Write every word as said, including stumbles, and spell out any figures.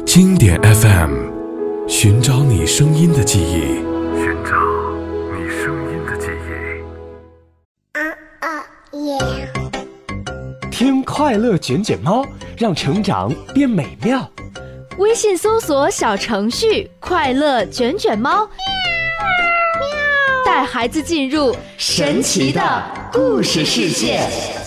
经典 F M， 寻找你声音的记忆，寻找你声音的记忆。 啊啊耶！ 听快乐卷卷猫，让成长变美妙。 微信搜索小程序快乐卷卷猫，带孩子进入神奇的故事世界。